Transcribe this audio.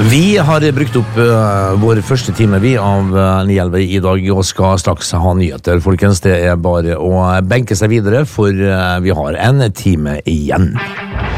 Vi har brukt opp vår første time av 9-11 i dag og skal straks ha nyheter, folkens. Det bare å benke seg videre, for vi har en time igjen.